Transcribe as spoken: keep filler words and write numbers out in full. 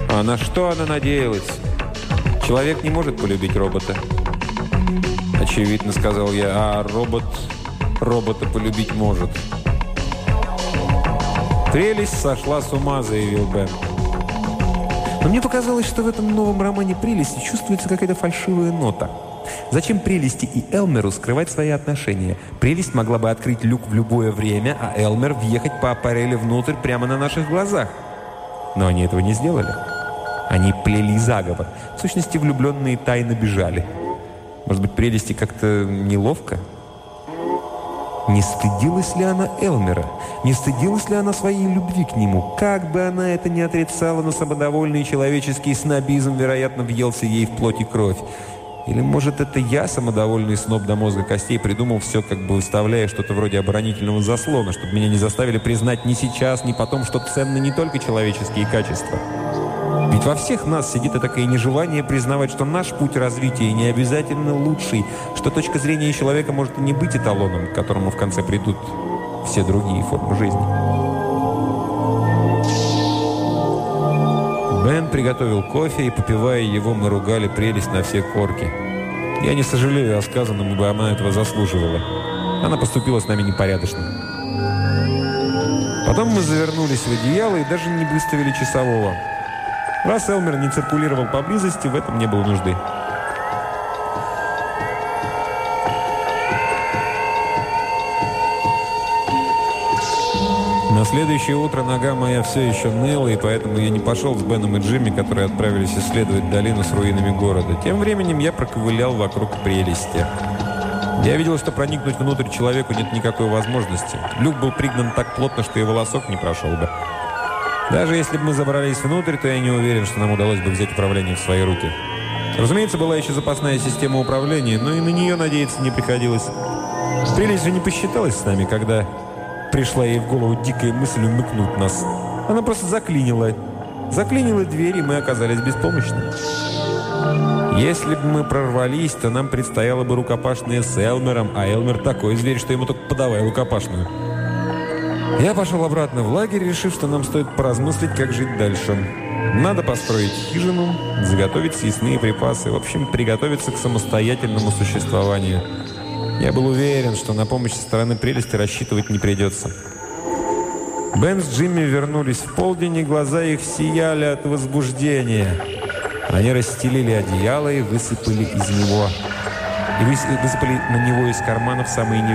А на что она надеялась? Человек не может полюбить робота. Очевидно, сказал я, а робот робота полюбить может. «Прелесть сошла с ума», заявил Бен. Но мне показалось, что в этом новом романе «Прелести» чувствуется какая-то фальшивая нота. Зачем Прелести и Элмеру скрывать свои отношения? Прелесть могла бы открыть люк в любое время, а Элмер въехать по аппарели внутрь прямо на наших глазах. Но они этого не сделали. Они плели заговор. В сущности, влюбленные тайно бежали. Может быть, Прелести как-то неловко? Не стыдилась ли она Элмера? Не стыдилась ли она своей любви к нему? Как бы она это ни отрицала, но самодовольный человеческий снобизм, вероятно, въелся ей в плоть и кровь. Или, может, это я, самодовольный сноб до мозга костей, придумал все, как бы выставляя что-то вроде оборонительного заслона, чтобы меня не заставили признать ни сейчас, ни потом, что ценны не только человеческие качества. Ведь во всех нас сидит и такое нежелание признавать, что наш путь развития не обязательно лучший, что точка зрения человека может и не быть эталоном, к которому в конце придут все другие формы жизни. Бен приготовил кофе, и, попивая его, мы ругали Прелесть на все корки. Я не сожалею о сказанном, ибо она этого заслуживала. Она поступила с нами непорядочно. Потом мы завернулись в одеяло и даже не выставили часового. Раз Элмер не циркулировал поблизости, в этом не было нужды. На следующее утро нога моя все еще ныла, и поэтому я не пошел с Беном и Джимми, которые отправились исследовать долину с руинами города. Тем временем я проковылял вокруг Прелести. Я видел, что проникнуть внутрь человеку нет никакой возможности. Люк был пригнан так плотно, что и волосок не прошел бы. Даже если бы мы забрались внутрь, то я не уверен, что нам удалось бы взять управление в свои руки. Разумеется, была еще запасная система управления, но и на нее надеяться не приходилось. Прелесть же не посчиталась с нами, когда пришла ей в голову дикая мысль умыкнуть нас. Она просто заклинила. Заклинила дверь, и мы оказались беспомощны. Если бы мы прорвались, то нам предстояло бы рукопашная с Элмером, а Элмер такой зверь, что ему только подавай рукопашную. Я пошел обратно в лагерь, решив, что нам стоит поразмыслить, как жить дальше. Надо построить хижину, заготовить съестные припасы, в общем, приготовиться к самостоятельному существованию. Я был уверен, что на помощь со стороны Прелести рассчитывать не придется. Бен с Джимми вернулись в полдень, и глаза их сияли от возбуждения. Они расстелили одеяло и высыпали из него. И высыпали на него из карманов самые